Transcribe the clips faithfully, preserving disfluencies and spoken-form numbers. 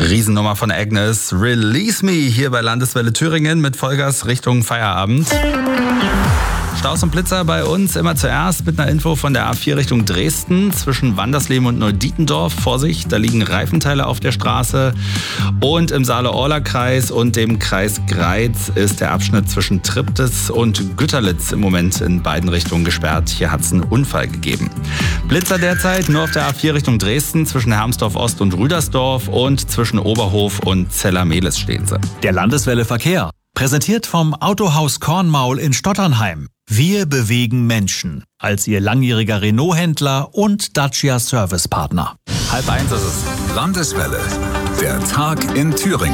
Riesennummer von Agnes, Release Me, hier bei Landeswelle Thüringen mit Vollgas Richtung Feierabend. Staus und Blitzer bei uns immer zuerst mit einer Info von der A vier Richtung Dresden zwischen Wandersleben und Neudietendorf. Vorsicht, da liegen Reifenteile auf der Straße. Und im Saale-Orla-Kreis und dem Kreis Greiz ist der Abschnitt zwischen Triptis und Güterlitz im Moment in beiden Richtungen gesperrt. Hier hat es einen Unfall gegeben. Blitzer derzeit nur auf der A vier Richtung Dresden zwischen Hermsdorf Ost und Rüdersdorf und zwischen Oberhof und Zeller-Mehlis stehen sie. Der Landeswelle Verkehr. Präsentiert vom Autohaus Kornmaul in Stotternheim. Wir bewegen Menschen. Als Ihr langjähriger Renault-Händler und Dacia-Service-Partner. Halb eins ist es. Landeswelle. Der Tag in Thüringen.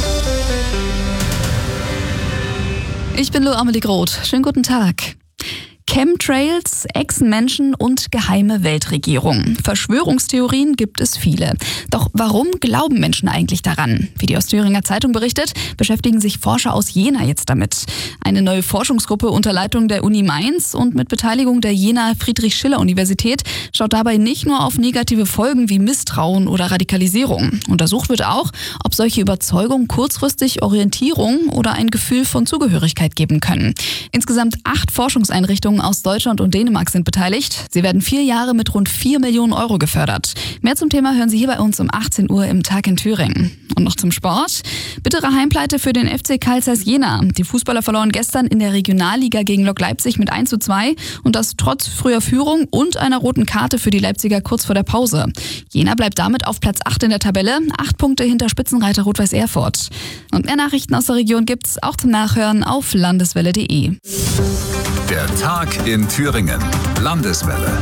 Ich bin Lo Amelie Groth. Schönen guten Tag. Chemtrails, Echsenmenschen und geheime Weltregierung. Verschwörungstheorien gibt es viele. Doch warum glauben Menschen eigentlich daran? Wie die Ostthüringer Zeitung berichtet, beschäftigen sich Forscher aus Jena jetzt damit. Eine neue Forschungsgruppe unter Leitung der Uni Mainz und mit Beteiligung der Jena Friedrich-Schiller-Universität schaut dabei nicht nur auf negative Folgen wie Misstrauen oder Radikalisierung. Untersucht wird auch, ob solche Überzeugungen kurzfristig Orientierung oder ein Gefühl von Zugehörigkeit geben können. Insgesamt acht Forschungseinrichtungen aus Deutschland und Dänemark sind beteiligt. Sie werden vier Jahre mit rund vier Millionen Euro gefördert. Mehr zum Thema hören Sie hier bei uns um achtzehn Uhr im Tag in Thüringen. Und noch zum Sport. Bittere Heimpleite für den F C Carl Zeiss Jena. Die Fußballer verloren gestern in der Regionalliga gegen Lok Leipzig mit eins zu zwei und das trotz früher Führung und einer roten Karte für die Leipziger kurz vor der Pause. Jena bleibt damit auf Platz acht in der Tabelle, acht Punkte hinter Spitzenreiter Rot-Weiß Erfurt. Und mehr Nachrichten aus der Region gibt's auch zum Nachhören auf landeswelle punkt de. Der Tag in Thüringen. Landeswelle.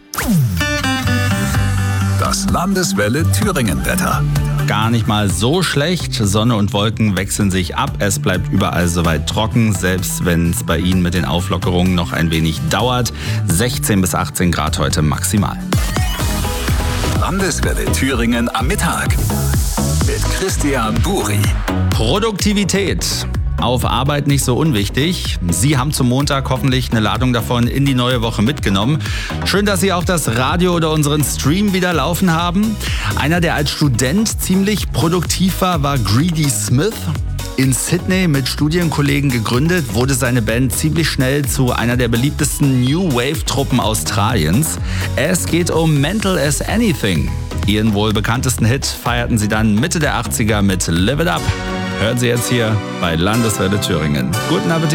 Das Landeswelle Thüringen-Wetter. Gar nicht mal so schlecht. Sonne und Wolken wechseln sich ab. Es bleibt überall soweit trocken, selbst wenn es bei Ihnen mit den Auflockerungen noch ein wenig dauert. sechzehn bis achtzehn Grad heute maximal. Landeswelle Thüringen am Mittag. Mit Christian Buri. Produktivität. Auf Arbeit nicht so unwichtig. Sie haben zum Montag hoffentlich eine Ladung davon in die neue Woche mitgenommen. Schön, dass Sie auch das Radio oder unseren Stream wieder laufen haben. Einer, der als Student ziemlich produktiv war, war Greedy Smith. In Sydney mit Studienkollegen gegründet, wurde seine Band ziemlich schnell zu einer der beliebtesten New Wave-Truppen Australiens. Es geht um Mental as Anything. Ihren wohl bekanntesten Hit feierten sie dann Mitte der achtziger mit Live It Up. Hören Sie jetzt hier bei Landeswelle Thüringen. Guten Appetit!